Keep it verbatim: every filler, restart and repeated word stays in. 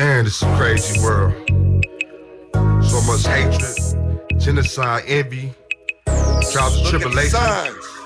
Man, this is a crazy world. So much hatred, genocide, envy, trials and tribulations.